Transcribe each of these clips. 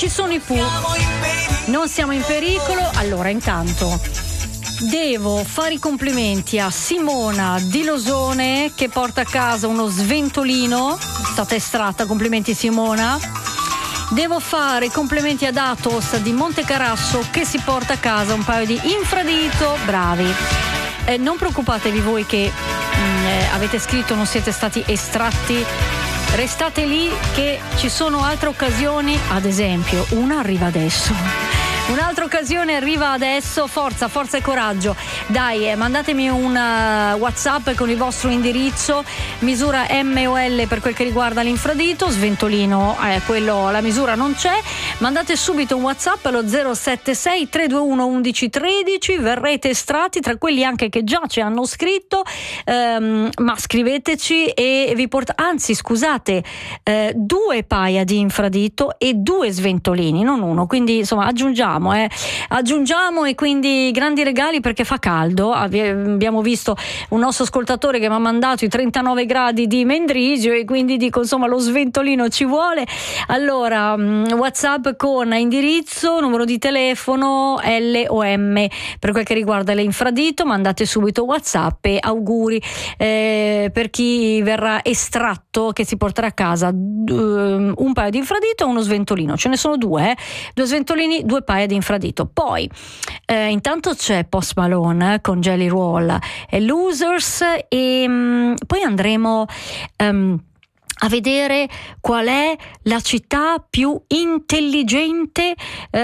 ci sono i Pooh. Non siamo in pericolo. Allora, intanto devo fare i complimenti a Simona di Losone che porta a casa uno sventolino. È stata estratta, complimenti Simona. Devo fare i complimenti ad Atos di Montecarasso che si porta a casa un paio di infradito. Bravi. Non preoccupatevi voi che avete scritto non siete stati estratti. Restate lì che ci sono altre occasioni, ad esempio una arriva adesso. Un'altra occasione arriva adesso, forza e coraggio. Dai, mandatemi un WhatsApp con il vostro indirizzo, misura MOL per quel che riguarda l'infradito, sventolino, quello, la misura non c'è. Mandate subito un WhatsApp allo 076 321 1113, verrete estratti, tra quelli anche che già ci hanno scritto, ma scriveteci e vi anzi scusate, 2 paia di infradito e 2 sventolini, non uno, quindi insomma aggiungiamo e quindi grandi regali perché fa caldo. Abbiamo visto un nostro ascoltatore che mi ha mandato i 39 gradi di Mendrisio e quindi dico insomma lo sventolino ci vuole. Allora WhatsApp con indirizzo, numero di telefono, LOM per quel che riguarda l'infradito, mandate subito WhatsApp e auguri per chi verrà estratto, che si porterà a casa un paio di infradito e uno sventolino. Ce ne sono 2 sventolini, 2 paia di infradito. Poi intanto c'è Post Malone con Jelly Roll e Losers e poi andremo a vedere qual è la città più intelligente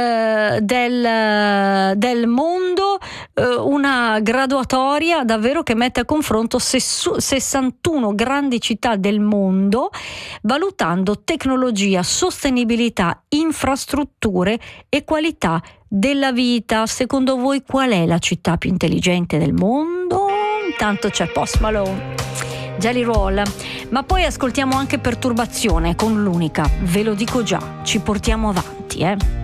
del mondo, una graduatoria davvero che mette a confronto 61 grandi città del mondo, valutando tecnologia, sostenibilità, infrastrutture e qualità della vita. Secondo voi qual è la città più intelligente del mondo? Intanto c'è Post Malone, Jelly Roll, ma poi ascoltiamo anche Perturbazione con l'Unica, ve lo dico già, ci portiamo avanti,